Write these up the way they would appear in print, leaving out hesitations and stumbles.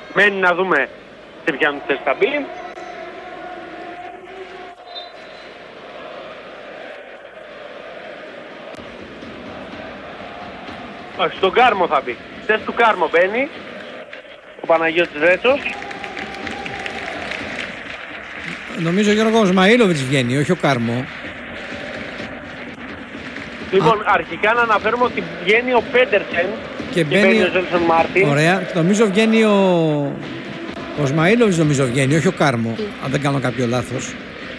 Μένει να δούμε σε ποια του θέση θα μπει. Όχι, στον Κάρμο θα μπει. Θέση του Κάρμο μπαίνει ο Παναγιώτης Ρέτσος. Νομίζω ο Γιώργος Μαΐλοβιτς βγαίνει, όχι ο Κάρμο. Λοιπόν, αρχικά να αναφέρουμε ότι βγαίνει ο Πέντερσεν και μπαίνει ο Ζέλσον Μάρτιν. Ωραία, νομίζω βγαίνει ο Σμαΐλοβιτς, νομίζω βγαίνει, όχι ο Κάρμο, αν δεν κάνω κάποιο λάθος.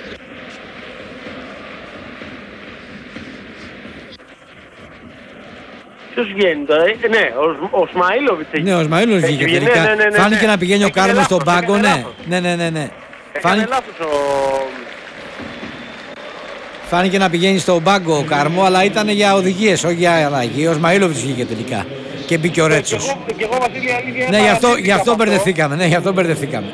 Ποιος βγαίνει τώρα, ναι, ο Σμαΐλοβιτς έχει. Ναι, ο Σμαΐλοβιτς βγήκε τελικά. Ναι. Φάνηκε να πηγαίνει ο Κάρμο στον πάγκο, ναι. Έκανε λάθος Φάνηκε να πηγαίνει στον πάγκο ο Κάρμο, αλλά ήταν για οδηγίες, όχι για αλλαγή. Ο Σμαΐλοβιτς βγήκε τελικά και μπήκε ο Ρέτσος. Και εγώ, Βασίλη, αλήθεια, ναι, γι' αυτό μπερδεθήκαμε.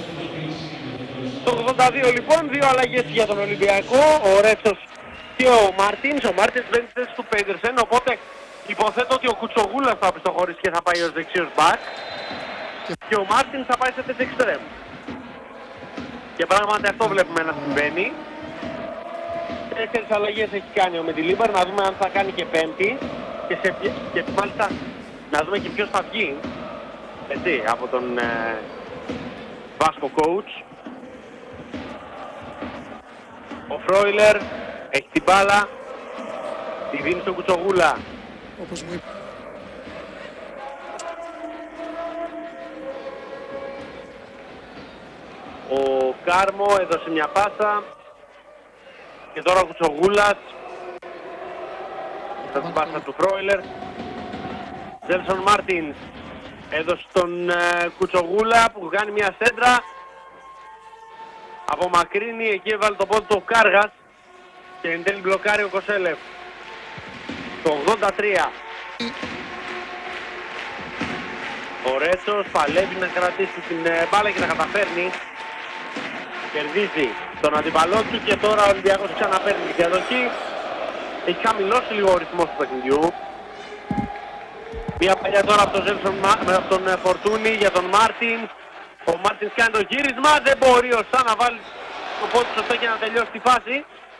Το 82 λοιπόν, δύο αλλαγές για τον Ολυμπιακό, ο Ρέτσος και ο Μάρτινς. Ο Μάρτινς μπαίνει στη θέση του Πέντερσεν, οπότε υποθέτω ότι ο Κουτσογούλας θα πιστοχωρήσει και θα πάει ως δεξίος μπακ και ο Μάρτινς θα πάει σε θέση εξτρέμ. Και πράγματι αυτό βλέπουμε να συμβαίνει. 4 αλλαγές έχει κάνει ο Μεντιλίμπαρ, να δούμε αν θα κάνει και πέμπτη και μάλιστα να δούμε και ποιος θα βγει, έτσι, από τον Βάσκο coach. Ο Φρόιλερ έχει την μπάλα, τη δίνει στον Κουτσογούλα. Όπως μου είπε. Ο Κάρμο έδωσε μια πάσα και τώρα ο Κουτσογούλας θα την πάσα του Φρόιλερ. Ζέλσον Μάρτινς έδωσε τον Κουτσογούλα που κάνει μια σέντρα, απομακρύνει, εκεί έβαλε το πόδι του ο Κάργας και εν τέλει μπλοκάρει ο Κοσέλεφ. Το 83. Ο Ρέτσος παλεύει να κρατήσει την μπάλα και να καταφέρνει. Κερδίζει τον αντιπαλό του και τώρα ο Ολυμπιακός ξαναπαίρνει την διαδοχή. Έχει χαμηλώσει λίγο ο ρυθμός του παιχνιδιού. Μια παλιά τώρα από τον Φορτούνη για τον Μάρτιν. Ο Μάρτιν κάνει το γύρισμα, δεν μπορεί ο Σαν να βάλει το πόδι σωστό και να τελειώσει τη φάση.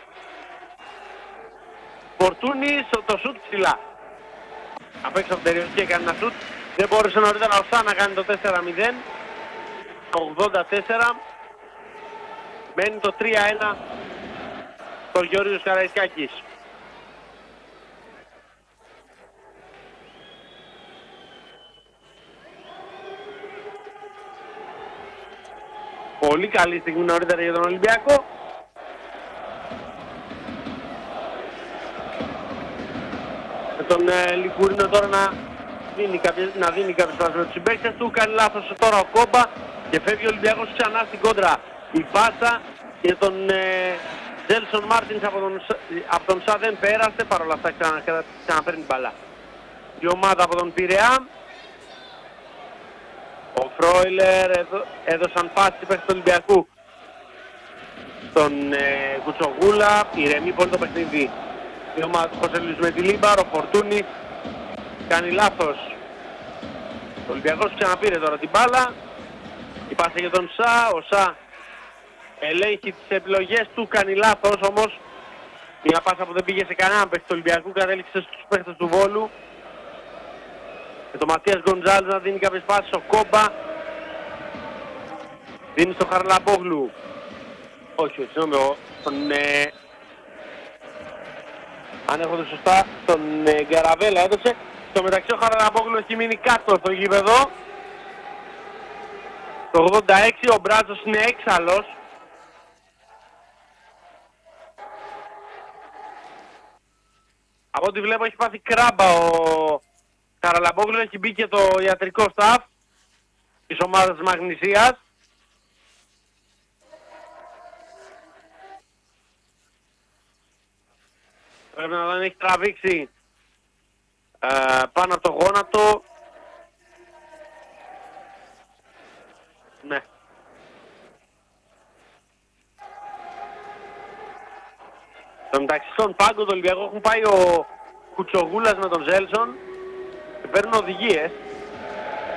Φορτούνη το σουτ ψηλά. Απ' έξω από την περιοχή έκανε ένα σουτ. Δεν μπόρεσε νωρίτερα ο Σαν να κάνει το 4-0. Το 84. Μένει το 3-1 το Γεώργιος Καραϊσκάκης. Πολύ καλή στιγμή νωρίτερα για τον Ολυμπιακό. Με τον Λικουρίνο τώρα να δίνει κάποιες φάσεις με τους συμπαίκτες του. Κάνει λάθος τώρα ο Κόμπα και φεύγει ο Ολυμπιακός ξανά στην κόντρα. Η πάσα για τον Ζέλσον Μάρτινς από τον Σα δεν πέρασε, παρόλα αυτά ξαναπαίρνει την μπαλά. Η ομάδα από τον Πειραιά. Ο Φρόιλερ έδωσαν πάση παίκτες του Ολυμπιακού στον Κουτσογούλα, ηρεμεί πολύ το παιχνίδι η ομάδα του Κοσέλης με τη Λίμπαρ. Ο Φορτούνη κάνει λάθος. Ο Ολυμπιακός ξαναπήρε τώρα την μπάλα. Η πάσα για τον Σα, ο Σα ελέγχει τις επιλογές του, κάνει λάθος όμως. Μια πάσα που δεν πήγε σε κανέναν παίκτη του Ολυμπιακού, κατέληξε στους παίκτες του Βόλου. Και το Ματίας Γκοντζάλης να δίνει κάποιες πάσεις, ο Κόμπα δίνει στο Χαραλαμπόγλου. Όχι, συγγνώμη, αν έχω δει σωστά, τον Γκαραβέλα έδωσε. Στο μεταξύ ο Χαραλαμπόγλου έχει μείνει κάτω στο γήπεδο. Το 86 ο Μπράτζος είναι έξαλλος. Από ό,τι βλέπω έχει πάθει κράμπα ο Χαραλαμπόγλου, έχει μπει και το ιατρικό staff της ομάδας της Μαγνησίας. Πρέπει να τον έχει τραβήξει πάνω από το γόνατο. Ναι. Στο μεταξύ στον πάγκο του Ολυμπιακού έχουν πάει ο Κουτσογούλας με τον Ζέλσον και παίρνουν οδηγίες.